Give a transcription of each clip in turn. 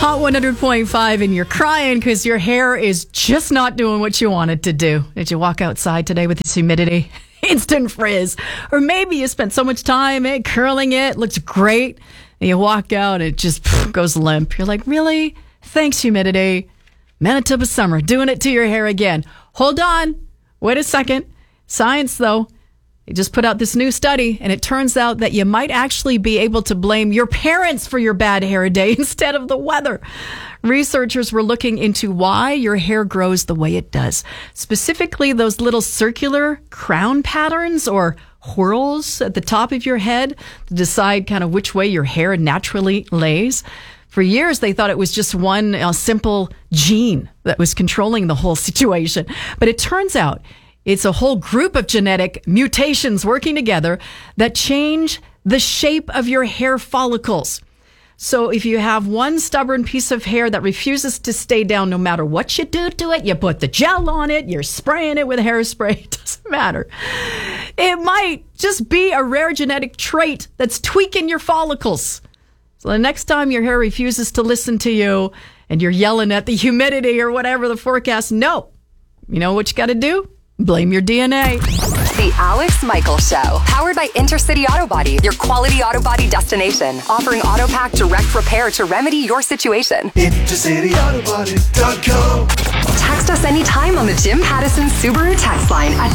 Hot 100.5 and you're crying because your hair is just not doing what you want it to do. Did you walk outside today with this humidity? Instant frizz. Or maybe you spent so much time curling it, looks great, and you walk out and it just goes limp. You're like, really? Thanks, humidity. Manitoba summer, doing it to your hair again. Hold on. Wait a second. Science, though. They just put out this new study, and it turns out that you might actually be able to blame your parents for your bad hair day instead of the weather. Researchers were looking into why your hair grows the way it does. Specifically, those little circular crown patterns or whorls at the top of your head to decide kind of which way your hair naturally lays. For years, they thought it was just one simple gene that was controlling the whole situation. But it turns out it's a whole group of genetic mutations working together that change the shape of your hair follicles. So if you have one stubborn piece of hair that refuses to stay down no matter what you do to it, you put the gel on it, you're spraying it with hairspray, it doesn't matter. It might just be a rare genetic trait that's tweaking your follicles. So the next time your hair refuses to listen to you and you're yelling at the humidity or whatever the forecast, no. You know what you got to do? Blame your DNA. The Alex Michaels Show, powered by Intercity Auto Body, your quality auto body destination, offering AutoPack direct repair to remedy your situation. IntercityAutoBody.com. Text us anytime on the Jim Pattison Subaru text line at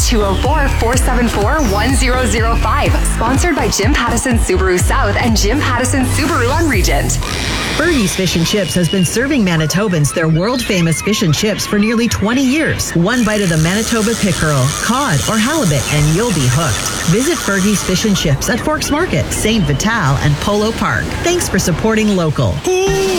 204-474-1005. Sponsored by Jim Pattison Subaru South and Jim Pattison Subaru on Regent. Fergie's Fish and Chips has been serving Manitobans their world-famous fish and chips for nearly 20 years. One bite of the Manitoba pickerel, cod, or halibut, and you'll be hooked. Visit Fergie's Fish and Chips at Forks Market, St. Vital, and Polo Park. Thanks for supporting local.